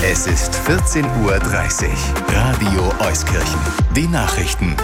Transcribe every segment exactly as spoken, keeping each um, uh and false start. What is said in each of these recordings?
Es ist vierzehn Uhr dreißig. Radio Euskirchen. Die Nachrichten.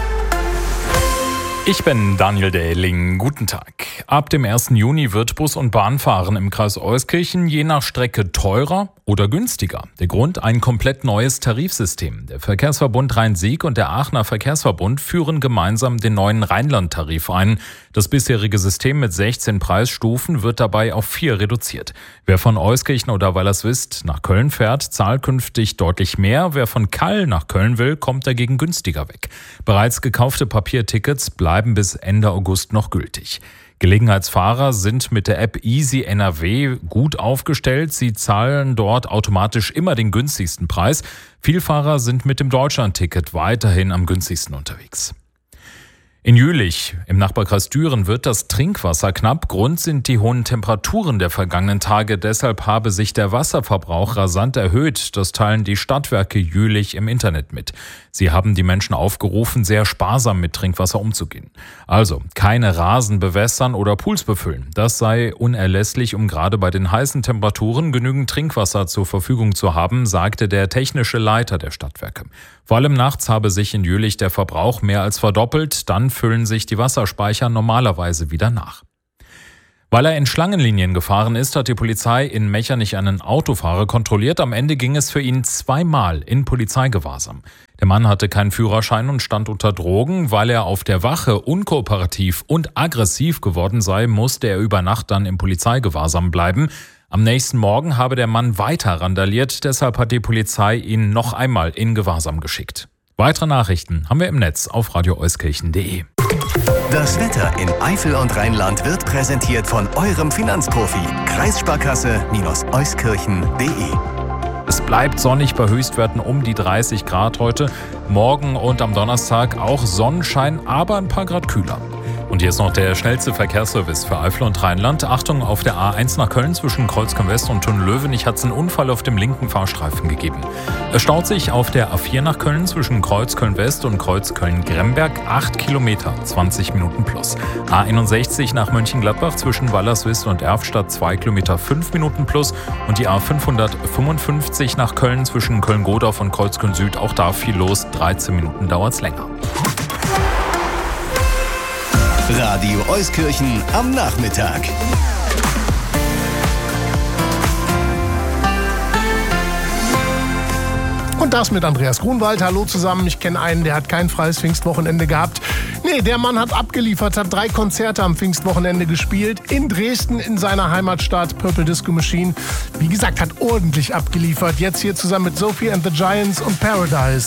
Ich bin Daniel Dehling. Guten Tag. Ab dem ersten Juni wird Bus- und Bahnfahren im Kreis Euskirchen je nach Strecke teurer oder günstiger. Der Grund: ein komplett neues Tarifsystem. Der Verkehrsverbund Rhein-Sieg und der Aachener Verkehrsverbund führen gemeinsam den neuen Rheinland-Tarif ein. Das bisherige System mit sechzehn Preisstufen wird dabei auf vier reduziert. Wer von Euskirchen oder Weilerswist nach Köln fährt, zahlt künftig deutlich mehr. Wer von Kall nach Köln will, kommt dagegen günstiger weg. Bereits gekaufte Papiertickets bleiben bis Ende August noch gültig. Gelegenheitsfahrer sind mit der App Easy N R W gut aufgestellt. Sie zahlen dort automatisch immer den günstigsten Preis. Vielfahrer sind mit dem Deutschlandticket weiterhin am günstigsten unterwegs. In Jülich, im Nachbarkreis Düren, wird das Trinkwasser knapp. Grund sind die hohen Temperaturen der vergangenen Tage. Deshalb habe sich der Wasserverbrauch rasant erhöht. Das teilen die Stadtwerke Jülich im Internet mit. Sie haben die Menschen aufgerufen, sehr sparsam mit Trinkwasser umzugehen. Also keine Rasen bewässern oder Pools befüllen. Das sei unerlässlich, um gerade bei den heißen Temperaturen genügend Trinkwasser zur Verfügung zu haben, sagte der technische Leiter der Stadtwerke. Vor allem nachts habe sich in Jülich der Verbrauch mehr als verdoppelt. Dann füllen sich die Wasserspeicher normalerweise wieder nach. Weil er in Schlangenlinien gefahren ist, hat die Polizei in Mechernich einen Autofahrer kontrolliert. Am Ende ging es für ihn zweimal in Polizeigewahrsam. Der Mann hatte keinen Führerschein und stand unter Drogen. Weil er auf der Wache unkooperativ und aggressiv geworden sei, musste er über Nacht dann im Polizeigewahrsam bleiben. Am nächsten Morgen habe der Mann weiter randaliert. Deshalb hat die Polizei ihn noch einmal in Gewahrsam geschickt. Weitere Nachrichten haben wir im Netz auf radio euskirchen punkt de. Das Wetter in Eifel und Rheinland wird präsentiert von eurem Finanzprofi. Kreissparkasse-Euskirchen punkt de. Es bleibt sonnig bei Höchstwerten um die dreißig Grad heute. Morgen und am Donnerstag auch Sonnenschein, aber ein paar Grad kühler. Und hier ist noch der schnellste Verkehrsservice für Eifel und Rheinland. Achtung, auf der A eins nach Köln zwischen Kreuzköln-West und Tunnel-Löwenich hat es einen Unfall auf dem linken Fahrstreifen gegeben. Es staut sich auf der A vier nach Köln zwischen Kreuzköln-West und Kreuzköln-Gremberg acht Kilometer, zwanzig Minuten plus. A einundsechzig nach Mönchengladbach zwischen Wallerswist und Erftstadt zwei Kilometer, fünf Minuten plus. Und die A fünfhundertfünfundfünfzig nach Köln zwischen Köln-Godorf und Kreuzköln-Süd, auch da viel los, dreizehn Minuten dauert's länger. Radio Euskirchen am Nachmittag. Und das mit Andreas Grunwald. Hallo zusammen. Ich kenne einen, der hat kein freies Pfingstwochenende gehabt. Nee, der Mann hat abgeliefert, hat drei Konzerte am Pfingstwochenende gespielt. In Dresden, in seiner Heimatstadt, Purple Disco Machine. Wie gesagt, hat ordentlich abgeliefert. Jetzt hier zusammen mit Sophie and the Giants und Paradise.